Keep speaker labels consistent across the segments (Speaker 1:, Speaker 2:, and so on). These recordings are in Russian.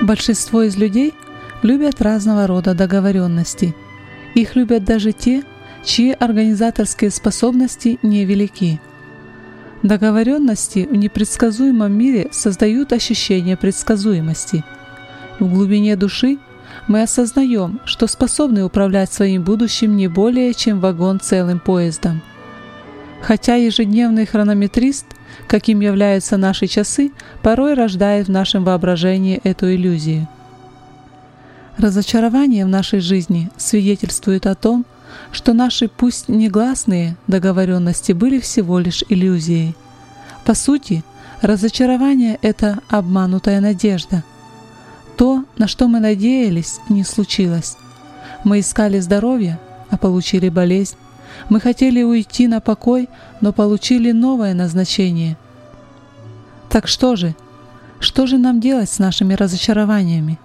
Speaker 1: Большинство из людей любят разного рода договоренности. Их любят даже те, чьи организаторские способности невелики. Договоренности в непредсказуемом мире создают ощущение предсказуемости. В глубине души мы осознаем, что способны управлять своим будущим не более, чем вагон целым поездом. Хотя ежедневный хронометрист, каким являются наши часы, порой рождает в нашем воображении эту иллюзию. Разочарование в нашей жизни свидетельствует о том, что наши пусть негласные договоренности были всего лишь иллюзией. По сути, разочарование — это обманутая надежда. То, на что мы надеялись, не случилось. Мы искали здоровья, а получили болезнь. Мы хотели уйти на покой, но получили новое назначение. Так что же? Что же нам делать с нашими разочарованиями?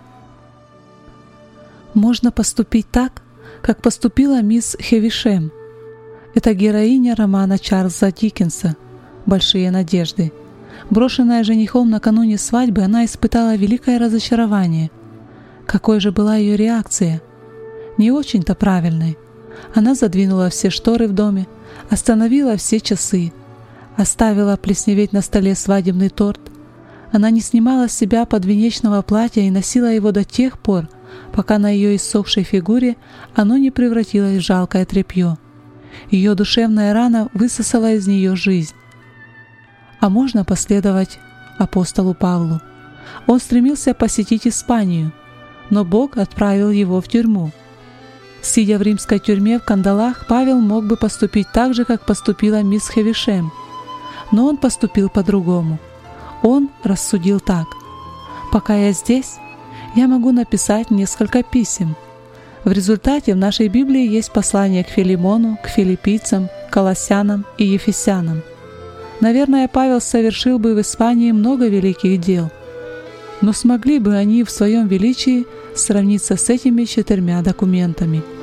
Speaker 1: Можно поступить так, как поступила мисс Хевишем. Это героиня романа Чарльза Диккенса «Большие надежды». Брошенная женихом накануне свадьбы, она испытала великое разочарование. Какой же была ее реакция? Не очень-то правильной. Она задвинула все шторы в доме, остановила все часы, оставила плесневеть на столе свадебный торт. Она не снимала с себя подвенечного платья и носила его до тех пор, пока на ее иссохшей фигуре оно не превратилось в жалкое тряпье. Ее душевная рана высосала из нее жизнь. А можно последовать апостолу Павлу. Он стремился посетить Испанию, но Бог отправил его в тюрьму. Сидя в римской тюрьме в кандалах, Павел мог бы поступить так же, как поступила мисс Хевишем. Но он поступил по-другому. Он рассудил так: «Пока я здесь, я могу написать несколько писем». В результате в нашей Библии есть послания к Филимону, к филиппийцам, колоссянам и ефесянам. Наверное, Павел совершил бы в Испании много великих дел. Но смогли бы они в своем величии сравниться с этими 4 документами?